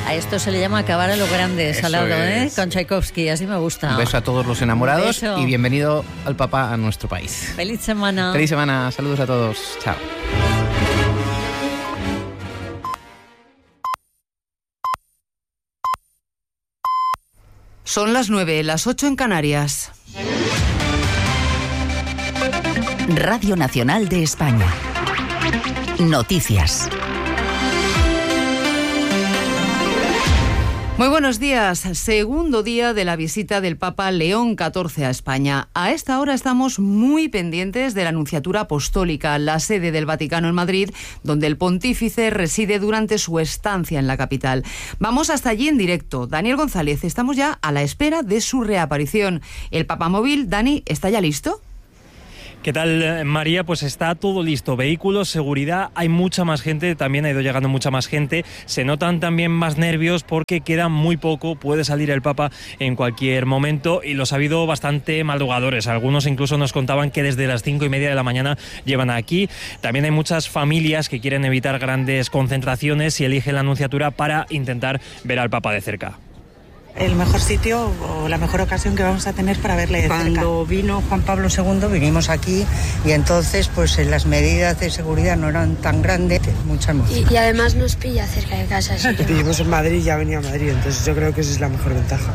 A esto se le llama acabar a lo grande, Salado, con Tchaikovsky, así me gusta. Un beso a todos los enamorados y bienvenido al Papa a nuestro país. Feliz semana. Feliz semana, saludos a todos. Chao. Son las 9, las 8 en Canarias. Radio Nacional de España. Noticias. Muy buenos días. Segundo día de la visita del Papa León XIV a España. A esta hora estamos muy pendientes de la Nunciatura Apostólica, la sede del Vaticano en Madrid, donde el pontífice reside durante su estancia en la capital. Vamos hasta allí en directo. Daniel González, estamos ya a la espera de su reaparición. El Papamóvil, Dani, ¿está ya listo? ¿Qué tal, María? Pues está todo listo. Vehículos, seguridad, hay mucha más gente, también ha ido llegando mucha más gente. Se notan también más nervios porque queda muy poco, puede salir el Papa en cualquier momento y los ha habido bastante madrugadores. Algunos incluso nos contaban que desde las 5:30 de la mañana llevan aquí. También hay muchas familias que quieren evitar grandes concentraciones y eligen la Nunciatura para intentar ver al Papa de cerca. El mejor sitio o la mejor ocasión que vamos a tener para verle de cerca. Cuando vino Juan Pablo II vinimos aquí y entonces pues las medidas de seguridad no eran tan grandes, mucha emoción. Y además nos pilla cerca de casa. Vivimos en Madrid y ya venía a Madrid, entonces yo creo que esa es la mejor ventaja.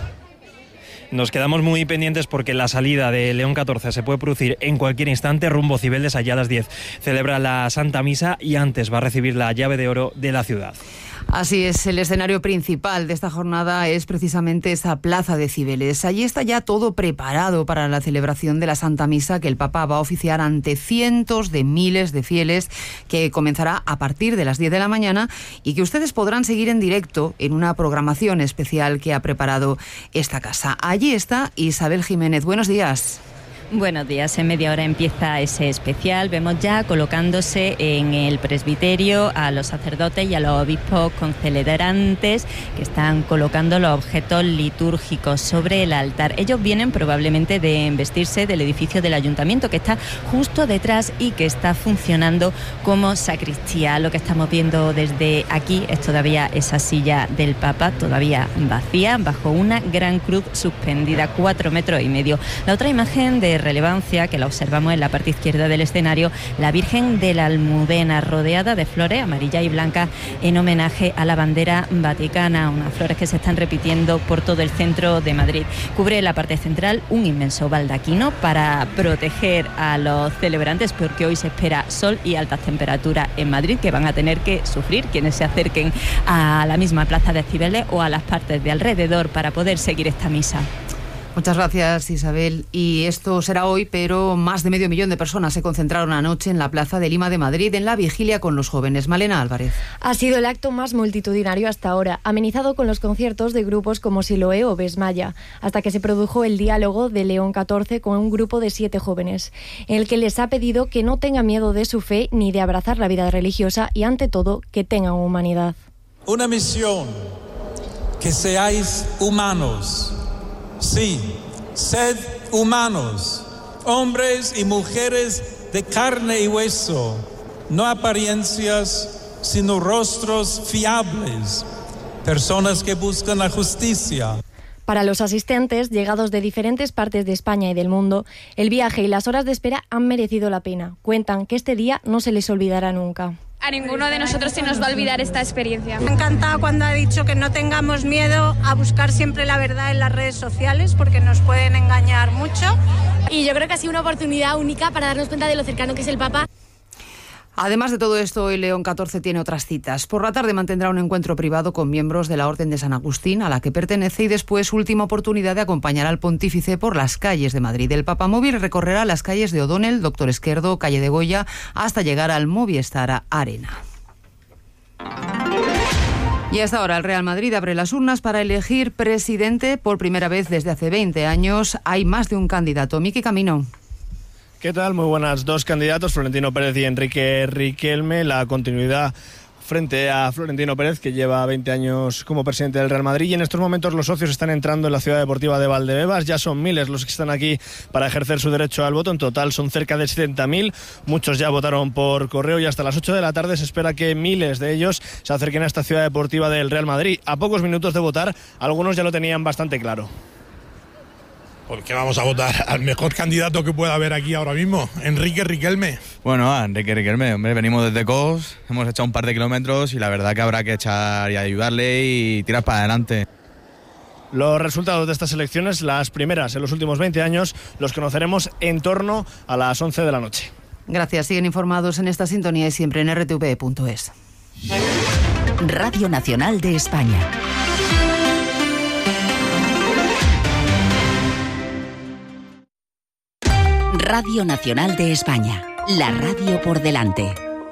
Nos quedamos muy pendientes porque la salida de León XIV se puede producir en cualquier instante. Rumbo Cibeles, allá a las 10 celebra la Santa Misa y antes va a recibir la llave de oro de la ciudad. Así es, el escenario principal de esta jornada es precisamente esa plaza de Cibeles. Allí está ya todo preparado para la celebración de la Santa Misa que el Papa va a oficiar ante cientos de miles de fieles, que comenzará a partir de las 10 de la mañana y que ustedes podrán seguir en directo en una programación especial que ha preparado esta casa. Allí está Isabel Jiménez. Buenos días. Buenos días, en media hora empieza ese especial. Vemos ya colocándose en el presbiterio a los sacerdotes y a los obispos concelebrantes que están colocando los objetos litúrgicos sobre el altar. Ellos vienen probablemente de embestirse del edificio del ayuntamiento que está justo detrás y que está funcionando como sacristía. Lo que estamos viendo desde aquí es todavía esa silla del Papa, todavía vacía, bajo una gran cruz suspendida, 4,5 metros. La otra imagen de relevancia que la observamos en la parte izquierda del escenario, la Virgen de la Almudena, rodeada de flores amarillas y blancas en homenaje a la bandera vaticana, unas flores que se están repitiendo por todo el centro de Madrid. Cubre la parte central un inmenso baldaquino para proteger a los celebrantes, porque hoy se espera sol y altas temperaturas en Madrid que van a tener que sufrir quienes se acerquen a la misma plaza de Cibeles o a las partes de alrededor para poder seguir esta misa. Muchas gracias, Isabel. Y esto será hoy, pero más de 500.000 de personas se concentraron anoche en la Plaza de Lima de Madrid en la vigilia con los jóvenes. Malena Álvarez. Ha sido el acto más multitudinario hasta ahora, amenizado con los conciertos de grupos como Siloé o Besmaya, hasta que se produjo el diálogo de León XIV con un grupo de 7 jóvenes, en el que les ha pedido que no tengan miedo de su fe ni de abrazar la vida religiosa y, ante todo, que tengan humanidad. Una misión, que seáis humanos. Sí, sed humanos, hombres y mujeres de carne y hueso, no apariencias, sino rostros fiables, personas que buscan la justicia. Para los asistentes, llegados de diferentes partes de España y del mundo, el viaje y las horas de espera han merecido la pena. Cuentan que este día no se les olvidará nunca. A ninguno de nosotros se nos va a olvidar esta experiencia. Me ha encantado cuando ha dicho que no tengamos miedo a buscar siempre la verdad en las redes sociales, porque nos pueden engañar mucho. Y yo creo que ha sido una oportunidad única para darnos cuenta de lo cercano que es el Papa. Además de todo esto, hoy León XIV tiene otras citas. Por la tarde mantendrá un encuentro privado con miembros de la Orden de San Agustín, a la que pertenece, y después última oportunidad de acompañar al pontífice por las calles de Madrid. El Papamóvil recorrerá las calles de O'Donnell, Doctor Esquerdo, Calle de Goya, hasta llegar al Movistar Arena. Y hasta ahora el Real Madrid abre las urnas para elegir presidente por primera vez desde hace 20 años. Hay más de un candidato. Miki Camino. ¿Qué tal? Muy buenas. 2 candidatos, Florentino Pérez y Enrique Riquelme. La continuidad frente a Florentino Pérez, que lleva 20 años como presidente del Real Madrid, y en estos momentos los socios están entrando en la ciudad deportiva de Valdebebas. Ya son miles los que están aquí para ejercer su derecho al voto. En total son cerca de 70.000, muchos ya votaron por correo y hasta las 8 de la tarde se espera que miles de ellos se acerquen a esta ciudad deportiva del Real Madrid. A pocos minutos de votar, algunos ya lo tenían bastante claro. ¿Por qué vamos a votar al mejor candidato que pueda haber aquí ahora mismo? Enrique Riquelme. Bueno, Enrique Riquelme, hombre, venimos desde Cos, hemos echado un par de kilómetros y la verdad que habrá que echar y ayudarle y tirar para adelante. Los resultados de estas elecciones, las primeras en los últimos 20 años, los conoceremos en torno a las 11 de la noche. Gracias, siguen informados en esta sintonía y siempre en rtv.es. Radio Nacional de España. Radio Nacional de España, la radio por delante.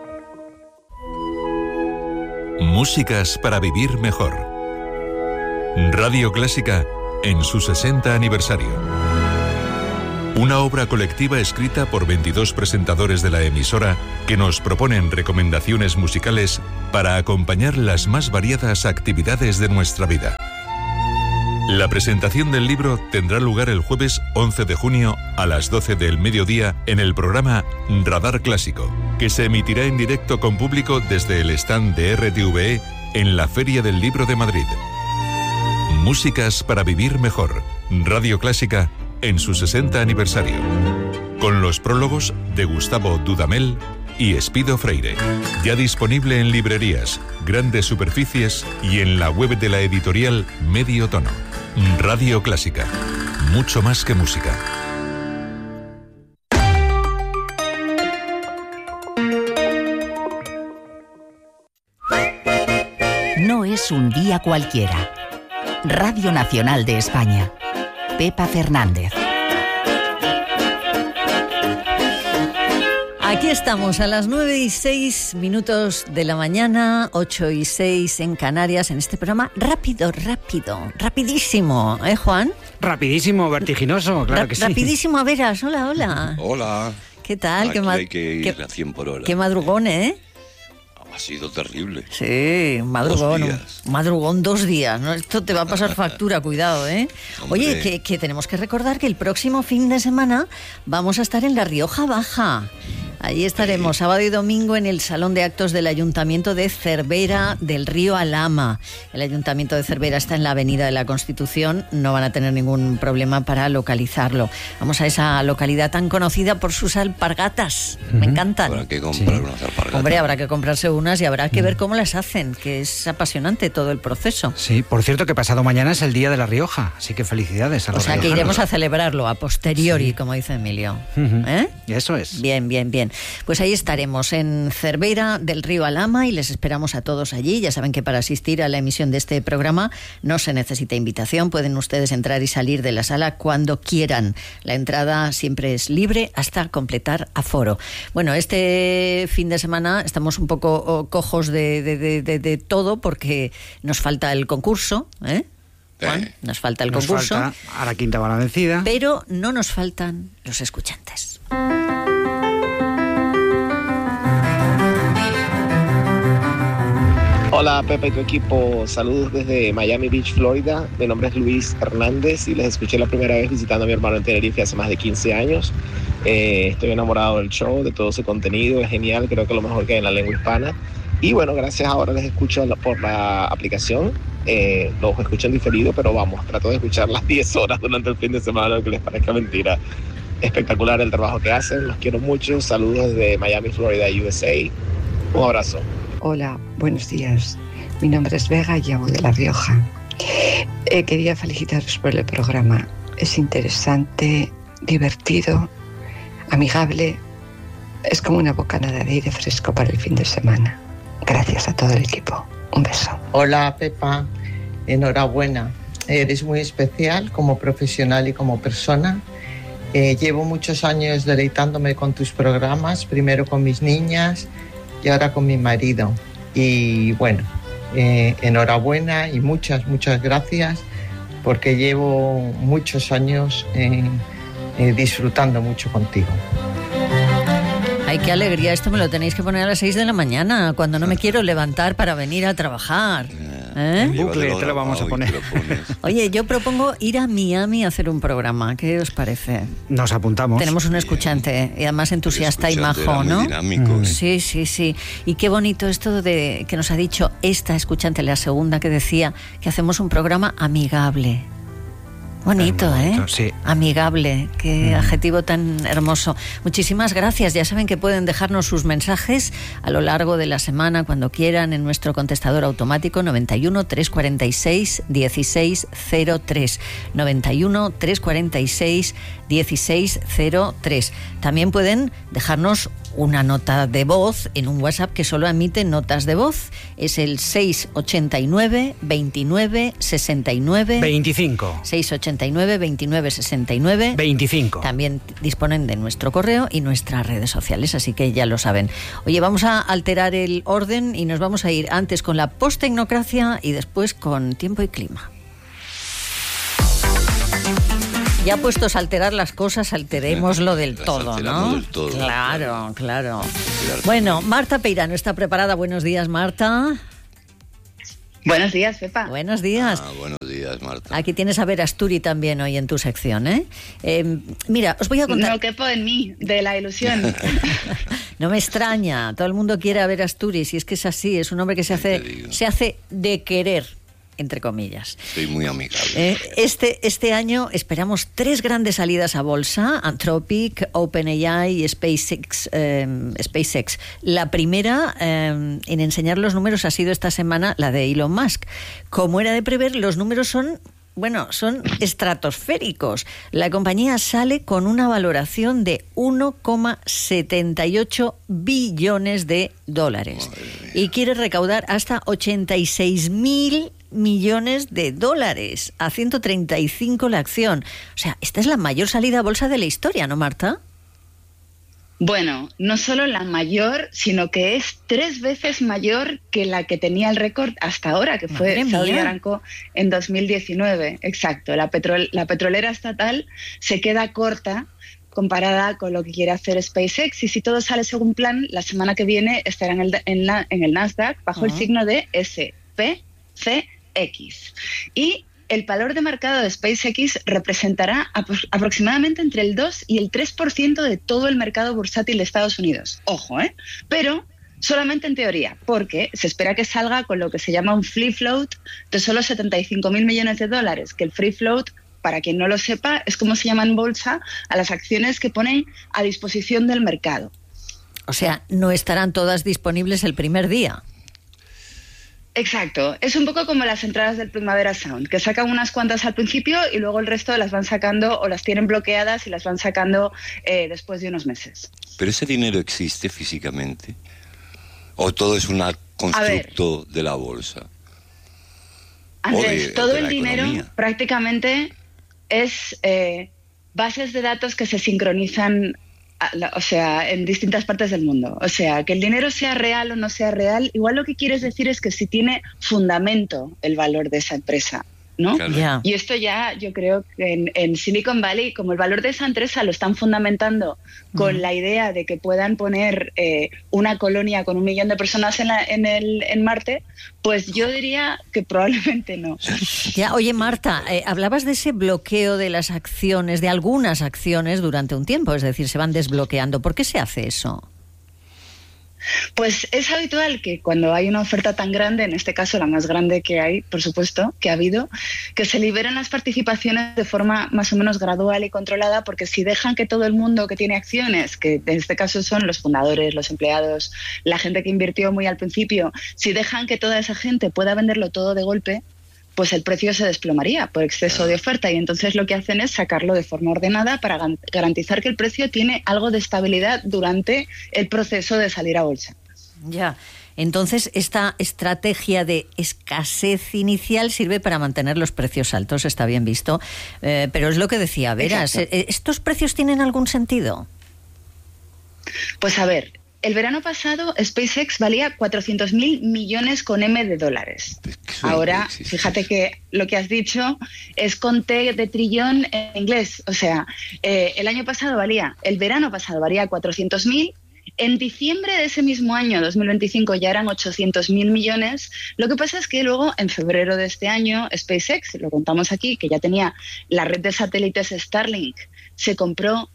Músicas para vivir mejor. Radio Clásica en su 60 aniversario. Una obra colectiva escrita por 22 presentadores de la emisora que nos proponen recomendaciones musicales para acompañar las más variadas actividades de nuestra vida. La presentación del libro tendrá lugar el jueves 11 de junio a las 12 del mediodía en el programa Radar Clásico, que se emitirá en directo con público desde el stand de RTVE en la Feria del Libro de Madrid. Músicas para vivir mejor. Radio Clásica en su 60 aniversario. Con los prólogos de Gustavo Dudamel y Espido Freire. Ya disponible en librerías, grandes superficies y en la web de la editorial Medio Tono. Radio Clásica. Mucho más que música. No es un día cualquiera. Radio Nacional de España. Pepa Fernández. Aquí estamos a las 9:06 de la mañana, 8:06 en Canarias, en este programa rapidísimo, ¿eh, Juan? Rapidísimo, vertiginoso, claro que sí. Rapidísimo, a veras, hola. Hola. ¿Qué tal? Aquí hay que ir a 100 por hora. Qué madrugón, ¿eh? Ha sido terrible. Sí, madrugón 2 días, ¿no? Esto te va a pasar factura, cuidado, ¿eh? Hombre. Oye, que tenemos que recordar que el próximo fin de semana vamos a estar en La Rioja Baja. Allí estaremos sábado y domingo en el Salón de Actos del Ayuntamiento de Cervera del Río Alhama. El Ayuntamiento de Cervera está en la Avenida de la Constitución, no van a tener ningún problema para localizarlo. Vamos a esa localidad tan conocida por sus alpargatas, me encantan. Habrá que comprar unas alpargatas. Hombre, habrá que comprarse unas y habrá que ver cómo las hacen, que es apasionante todo el proceso. Sí, por cierto que pasado mañana es el Día de La Rioja, así que felicidades a los riojanos. O sea que iremos a celebrarlo a posteriori, sí, como dice Emilio. ¿Eh? Eso es. Bien. Pues ahí estaremos en Cervera del Río Alhama y les esperamos a todos allí. Ya saben que para asistir a la emisión de este programa no se necesita invitación. Pueden ustedes entrar y salir de la sala cuando quieran. La entrada siempre es libre hasta completar aforo. Bueno, este fin de semana estamos un poco cojos de todo porque nos falta el concurso, ¿eh? Juan, nos falta el concurso. Nos falta a la quinta bala vencida. Pero no nos faltan los escuchantes. Hola Pepa y tu equipo, saludos desde Miami Beach, Florida. Mi nombre es Luis Hernández y les escuché la primera vez visitando a mi hermano en Tenerife hace más de 15 años. Estoy enamorado del show, de todo su contenido, es genial, creo que lo mejor que hay en la lengua hispana. Y bueno, gracias, ahora les escucho por la aplicación, los escucho en diferido, pero vamos, trato de escuchar las 10 horas durante el fin de semana, aunque les parezca mentira. Espectacular el trabajo que hacen, los quiero mucho, saludos desde Miami, Florida, USA. Un abrazo. Hola, buenos días. Mi nombre es Vega y llamo de La Rioja. Quería felicitaros por el programa. Es interesante, divertido, amigable. Es como una bocanada de aire fresco para el fin de semana. Gracias a todo el equipo. Un beso. Hola Pepa, enhorabuena. Eres muy especial como profesional y como persona. Llevo muchos años deleitándome con tus programas, primero con mis niñas y ahora con mi marido. Y bueno, enhorabuena y muchas gracias, porque llevo muchos años disfrutando mucho contigo. Ay, qué alegría. Esto me lo tenéis que poner a las 6 de la mañana, cuando no me quiero levantar para venir a trabajar. En bucle te lo vamos a poner. Oye, yo propongo ir a Miami a hacer un programa. ¿Qué os parece? Nos apuntamos. Tenemos un escuchante, y además entusiasta y majo, ¿no? Dinámico. Sí, sí, sí. Y qué bonito esto de que nos ha dicho esta escuchante, la segunda, que decía que hacemos un programa amigable. Bonito, sí. Amigable, qué adjetivo tan hermoso. Muchísimas gracias. Ya saben que pueden dejarnos sus mensajes a lo largo de la semana, cuando quieran, en nuestro contestador automático 91 346 1603. 91 346 1603. También pueden dejarnos una nota de voz en un WhatsApp que solo emite notas de voz. Es el 689 29 69 25. 689 29 69 25. También disponen de nuestro correo y nuestras redes sociales, así que ya lo saben. Oye, vamos a alterar el orden y nos vamos a ir antes con la post-tecnocracia y después con tiempo y clima. Ya puestos a alterar las cosas, alterémoslo del todo, ¿no? Del todo, claro. Bueno, Marta Peirano está preparada. Buenos días, Marta. Buenos días, Pepa. Buenos días. Buenos días, Marta. Aquí tienes a Verasturi también hoy en tu sección, ¿eh? Mira, os voy a contar... No quepo en mí, de la ilusión. No me extraña, todo el mundo quiere a Verasturi, si es que es así, es un hombre que se hace de querer, entre comillas. Soy muy amigable. Este año esperamos 3 grandes salidas a bolsa: Anthropic, OpenAI y SpaceX. La primera en enseñar los números ha sido esta semana la de Elon Musk. Como era de prever, los números son estratosféricos. La compañía sale con una valoración de 1,78 billones de dólares y quiere recaudar hasta 86.000 millones de dólares, a 135 la acción. O sea, esta es la mayor salida a bolsa de la historia, ¿no, Marta? Bueno, no solo la mayor, sino que es 3 veces mayor que la que tenía el récord hasta ahora, que fue Saudi Aramco en 2019. Exacto, la petrolera estatal se queda corta comparada con lo que quiere hacer SpaceX, y si todo sale según plan, la semana que viene estará en el Nasdaq bajo el signo de SPCX. Y el valor de mercado de SpaceX representará aproximadamente entre el 2 y el 3% de todo el mercado bursátil de Estados Unidos. Ojo, pero solamente en teoría, porque se espera que salga con lo que se llama un free float de solo 75.000 millones de dólares, que el free float, para quien no lo sepa, es como se llama en bolsa a las acciones que ponen a disposición del mercado. O sea, no estarán todas disponibles el primer día. Exacto, es un poco como las entradas del Primavera Sound, que sacan unas cuantas al principio y luego el resto las van sacando o las tienen bloqueadas y las van sacando después de unos meses. ¿Pero ese dinero existe físicamente? ¿O todo es un constructo de la bolsa? Andrés, todo el dinero prácticamente es bases de datos que se sincronizan en distintas partes del mundo. O sea, que el dinero sea real o no sea real, igual lo que quieres decir es que si tiene fundamento el valor de esa empresa, ¿no? Claro. Y esto ya, yo creo que en Silicon Valley, como el valor de esa empresa lo están fundamentando con la idea de que puedan poner una colonia con 1 millón de personas en Marte, pues yo diría que probablemente no. Ya, oye, Marta, hablabas de ese bloqueo de las acciones, de algunas acciones durante un tiempo, es decir, se van desbloqueando. ¿Por qué se hace eso? Pues es habitual que cuando hay una oferta tan grande, en este caso la más grande que hay, por supuesto, que ha habido, que se liberen las participaciones de forma más o menos gradual y controlada, porque si dejan que todo el mundo que tiene acciones, que en este caso son los fundadores, los empleados, la gente que invirtió muy al principio, si dejan que toda esa gente pueda venderlo todo de golpe, pues el precio se desplomaría por exceso de oferta, y entonces lo que hacen es sacarlo de forma ordenada para garantizar que el precio tiene algo de estabilidad durante el proceso de salir a bolsa. Ya, entonces esta estrategia de escasez inicial sirve para mantener los precios altos, está bien visto, pero es lo que decía Veras. ¿Estos precios tienen algún sentido? Pues a ver, el verano pasado SpaceX valía 400.000 millones con M de dólares. Ahora, fíjate que lo que has dicho es con T de trillón en inglés. O sea, el verano pasado valía 400.000 En diciembre de ese mismo año, 2025, ya eran 800.000 millones. Lo que pasa es que luego, en febrero de este año, SpaceX, lo contamos aquí, que ya tenía la red de satélites Starlink, se compró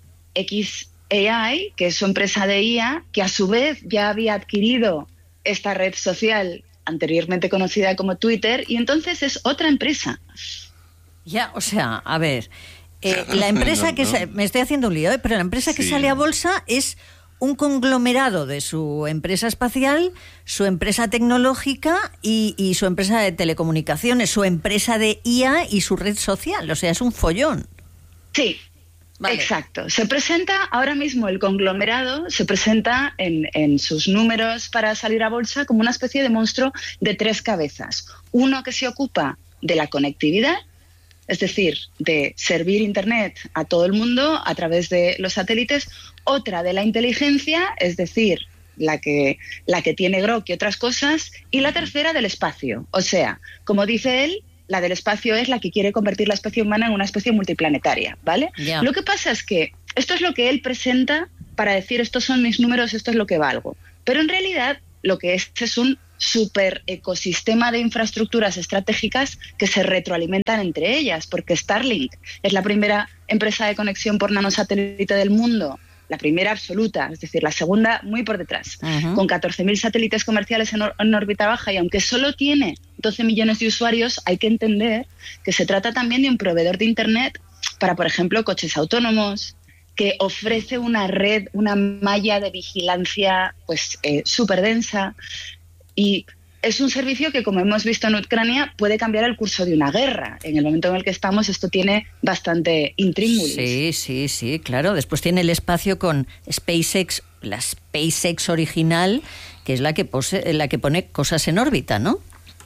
xAI, que es su empresa de IA, que a su vez ya había adquirido esta red social anteriormente conocida como Twitter, y entonces es otra empresa. Ya, o sea, a ver, la empresa me estoy haciendo un lío, pero la empresa que sale a bolsa es un conglomerado de su empresa espacial, su empresa tecnológica y su empresa de telecomunicaciones, su empresa de IA y su red social. O sea, es un follón. Sí, vale. Exacto. Se presenta ahora mismo el conglomerado, se presenta en sus números para salir a bolsa como una especie de monstruo de 3 cabezas. Uno que se ocupa de la conectividad, es decir, de servir Internet a todo el mundo a través de los satélites. Otra de la inteligencia, es decir, la que tiene Grok y otras cosas. Y la tercera del espacio. O sea, como dice él, la del espacio es la que quiere convertir la especie humana en una especie multiplanetaria, ¿vale? Yeah. Lo que pasa es que esto es lo que él presenta para decir estos son mis números, esto es lo que valgo. Pero en realidad lo que es un super ecosistema de infraestructuras estratégicas que se retroalimentan entre ellas, porque Starlink es la primera empresa de conexión por nanosatélite del mundo, la primera absoluta, es decir, la segunda muy por detrás, con 14.000 satélites comerciales en órbita baja, y aunque solo tiene 12 millones de usuarios, hay que entender que se trata también de un proveedor de Internet para, por ejemplo, coches autónomos, que ofrece una red, una malla de vigilancia pues súper densa. Y es un servicio que, como hemos visto en Ucrania, puede cambiar el curso de una guerra. En el momento en el que estamos, esto tiene bastante intríngulis. Sí, claro. Después tiene el espacio con SpaceX, la SpaceX original, que es la que pone cosas en órbita, ¿no?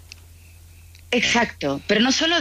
Exacto, pero no solo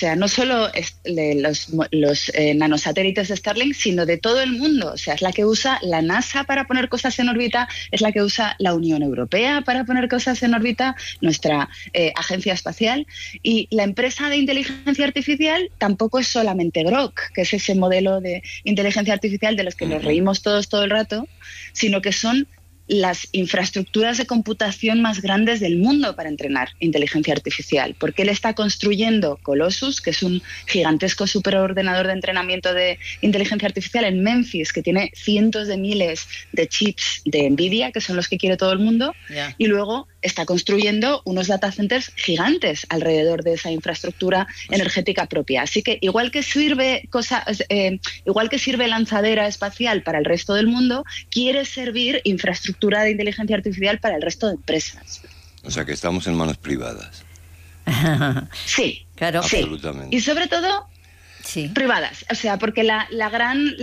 los nanosatélites de Starlink, sino de todo el mundo. O sea, es la que usa la NASA para poner cosas en órbita, es la que usa la Unión Europea para poner cosas en órbita, nuestra agencia espacial. Y la empresa de inteligencia artificial tampoco es solamente Grok, que es ese modelo de inteligencia artificial de los que nos reímos todos todo el rato, sino que son las infraestructuras de computación más grandes del mundo para entrenar inteligencia artificial, porque él está construyendo Colossus, que es un gigantesco superordenador de entrenamiento de inteligencia artificial en Memphis, que tiene cientos de miles de chips de NVIDIA, que son los que quiere todo el mundo, y luego está construyendo unos data centers gigantes alrededor de esa infraestructura energética propia. Así que igual que sirve lanzadera espacial para el resto del mundo, quiere servir infraestructura de inteligencia artificial para el resto de empresas. O sea que estamos en manos privadas. Sí, claro, absolutamente. Y sobre todo privadas. O sea, porque la gran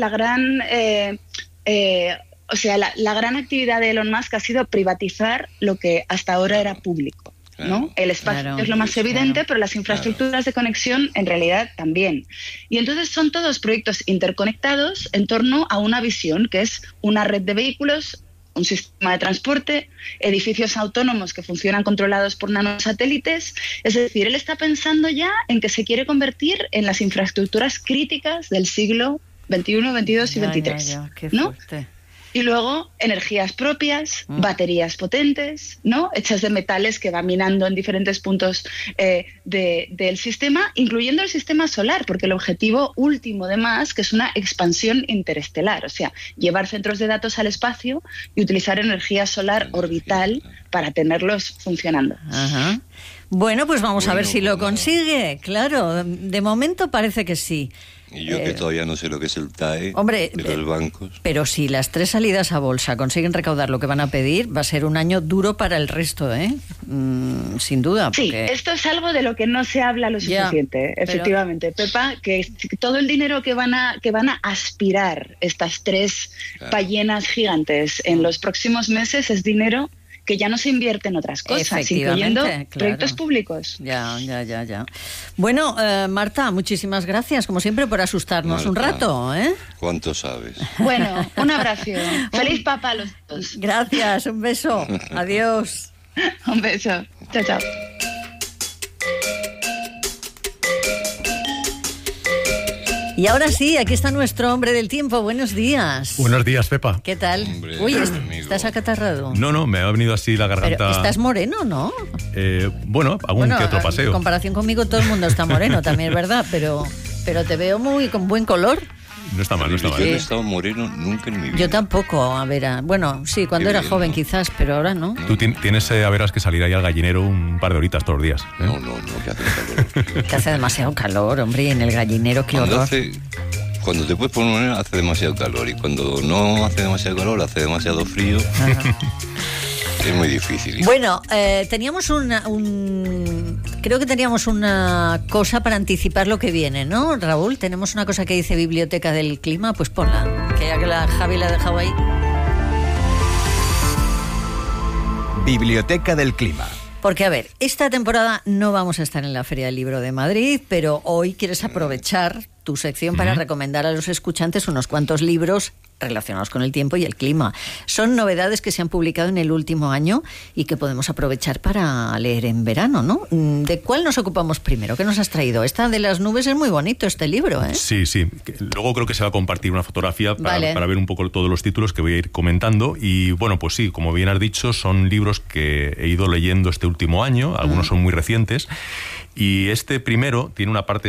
actividad de Elon Musk ha sido privatizar lo que hasta ahora era público, ¿no? El espacio es lo más evidente, pero las infraestructuras de conexión en realidad también. Y entonces son todos proyectos interconectados en torno a una visión, que es una red de vehículos, un sistema de transporte, edificios autónomos que funcionan controlados por nanosatélites. Es decir, él está pensando ya en que se quiere convertir en las infraestructuras críticas del siglo XXI, XXII y XXIII. Qué ¿no? fuerte. Y luego energías propias, baterías potentes, ¿no? Hechas de metales que va minando en diferentes puntos del sistema, incluyendo el sistema solar, porque el objetivo último de Musk es una expansión interestelar, o sea, llevar centros de datos al espacio y utilizar energía solar orbital para tenerlos funcionando. Ajá. Bueno, pues vamos a ver si lo consigue. Claro, de momento parece que sí. Y yo que todavía no sé lo que es el TAE de los bancos. Pero si las 3 salidas a bolsa consiguen recaudar lo que van a pedir, va a ser un año duro para el resto, sin duda. Porque... Sí, esto es algo de lo que no se habla lo suficiente, efectivamente. Pepa, que todo el dinero que van a aspirar estas 3 ballenas gigantes en los próximos meses es dinero que ya no se invierte en otras cosas, incluyendo proyectos públicos. Ya. Bueno, Marta, muchísimas gracias, como siempre, por asustarnos un rato. ¿Cuánto sabes? Bueno, un abrazo. Feliz Papa a los dos. Gracias, un beso. Adiós. Un beso. Chao. Y ahora sí, aquí está nuestro hombre del tiempo. Buenos días. Buenos días, Pepa. ¿Qué tal? Hombre, Uy, amigo. ¿estás acatarrado? No, me ha venido así la garganta. Pero estás moreno, ¿no? Bueno, algún que otro paseo. En comparación conmigo todo el mundo está moreno, también es verdad, pero te veo con buen color. No está mal, no está mal. Yo no he estado moreno nunca en mi vida. Yo tampoco, a ver, bueno, sí, cuando era joven quizás, pero ahora no. Tú tienes a veras que salir ahí al gallinero un par de horitas todos los días. No, que hace calor. Que hace demasiado calor, hombre, y en el gallinero, qué horror. Cuando te puedes poner hace demasiado calor y cuando no hace demasiado calor hace demasiado frío. Es muy difícil. Bueno, teníamos creo que teníamos una cosa para anticipar lo que viene, ¿no, Raúl? Tenemos una cosa que dice Biblioteca del Clima, pues ponla, que ya que la Javi la ha dejado ahí. Biblioteca del Clima. Porque, a ver, esta temporada no vamos a estar en la Feria del Libro de Madrid, pero hoy quieres aprovechar tu sección para recomendar a los escuchantes unos cuantos libros relacionados con el tiempo y el clima. Son novedades que se han publicado en el último año y que podemos aprovechar para leer en verano, ¿no? ¿De cuál nos ocupamos primero? ¿Qué nos has traído? Esta de las nubes es muy bonito, este libro, ¿eh? Sí. Luego creo que se va a compartir una fotografía para ver un poco todos los títulos que voy a ir comentando. Y bueno, pues sí, como bien has dicho, son libros que he ido leyendo este último año. Algunos son muy recientes. Y este primero tiene una parte